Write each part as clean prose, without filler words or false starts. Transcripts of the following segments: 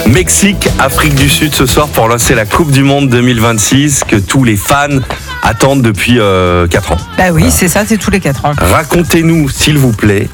Mexique, Afrique du Sud ce soir pour lancer la Coupe du Monde 2026 que tous les fans attendent depuis 4 ans. Bah oui, c'est ça, c'est tous les 4 ans. Racontez-nous, s'il vous plaît,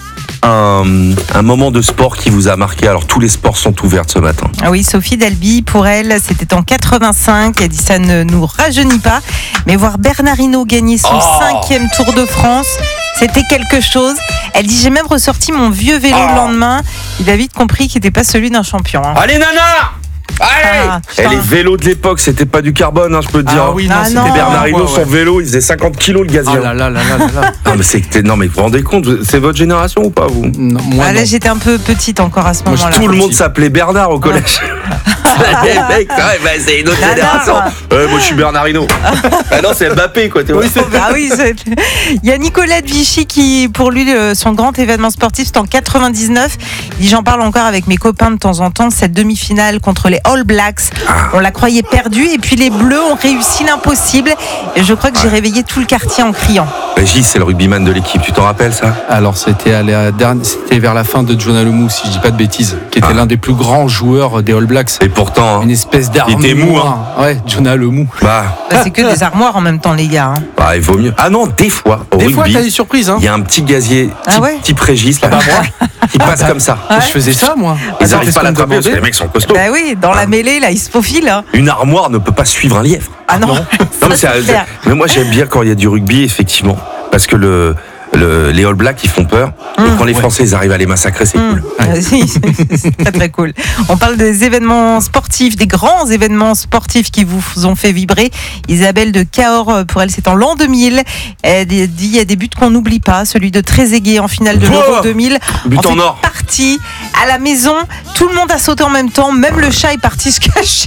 un moment de sport qui vous a marqué. Alors, tous les sports sont ouverts ce matin. Ah oui, Sophie Dalby, pour elle, c'était en 85. Elle dit ça ne nous rajeunit pas. Mais voir Bernard Hinault gagner son 5e Tour de France, c'était quelque chose. Elle dit, j'ai même ressorti mon vieux vélo le lendemain. Il a vite compris qu'il n'était pas celui d'un champion. Allez, nana! Allez! Les vélos de l'époque, c'était pas du carbone, je peux te dire. Ah oui, non, Ah c'était non. Bernard Hinault, ouais. son vélo, il faisait 50 kilos le gazier. Oh là là là là là. Non, mais vous vous rendez compte, c'est votre génération ou pas, vous? Non, moi, Ah là, non. j'étais un peu petite encore à ce Moi, moment-là. Tout le monde s'appelait Bernard au collège. Les mecs, c'est une autre Nana. génération. Moi, je suis Bernard Hinault. Ah non, c'est Mbappé, quoi. Oui, c'est- Ah oui, il y a Nicolas de Vichy qui, pour lui, son grand événement sportif, c'est en 99. Il dit, j'en parle encore avec mes copains de temps en temps. Cette demi-finale contre les All Blacks, on la croyait perdue. Et puis les Bleus ont réussi l'impossible. Et je crois que j'ai réveillé tout le quartier en criant. Gilles, c'est le rugbyman de l'équipe, tu t'en rappelles ça? Alors c'était c'était vers la fin de Jonah Lomu, si je dis pas de bêtises, qui était l'un des plus grands joueurs des All Blacks. Et pourtant, hein, Une espèce d'armure. Il était mou, hein. Ouais, Jonah Lomu. bah, C'est que des armoires en même temps, les gars. il vaut mieux. Ah non, des fois, au Des rugby, fois, t'as des surprises, hein. il y a un petit gazier, Ah ouais type Régis, là, qui passe comme ça. Je faisais ça, moi. Ils Alors, n'arrivent qu'est-ce pas à qu'on me l'attraper parce que les demandait mecs sont costauds. Bah oui, dans la mêlée, là, il se faufile. Hein. Une armoire ne peut pas suivre un lièvre. Ah non, Non, mais, Ça, c'est clair. mais moi j'aime bien quand il y a du rugby, effectivement. Parce que les All Blacks, ils font peur. Et quand les Français, ils arrivent à les massacrer, c'est cool. Si, c'est très très cool. On parle des événements sportifs, des grands événements sportifs qui vous ont fait vibrer. Isabelle de Cahors, pour elle, c'est en l'an 2000. Elle dit, il y a des buts qu'on n'oublie pas. Celui de Trezeguet en finale de l'Euro 2000. But On en fait or. partie à la maison. Tout le monde a sauté en même temps. Même le chat est parti se cacher.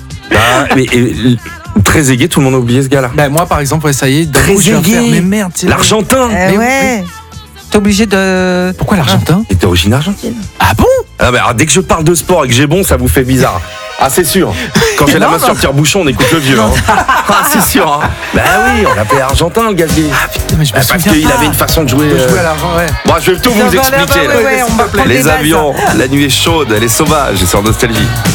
Très aigué, tout le monde a oublié ce gars-là. Ben, moi, par exemple, ouais, ça y est, d'un coup, je viens Trezeguet. faire, mais merde, c'est vrai. L'Argentin. Eh Mais ouais. T'es obligé de. Pourquoi l'Argentin? Il était d'origine argentine. Ah bon? Alors, dès que je parle de sport et que j'ai bon, ça vous fait bizarre. Ah, c'est sûr. Quand j'ai la main sur tire-bouchon, on écoute le vieux. Hein. Ah, c'est sûr. Hein. Bah oui, on l'appelait Argentin, le gazier. Ah putain, mais je me Parce souviens qu'il pas. avait une façon de jouer. De jouer à l'argent, ouais. Bon, je vais tout vous Bah, expliquer. ouais, on va prendre les Les bases. avions, la nuit est chaude, elle est sauvage, et sur Nostalgie.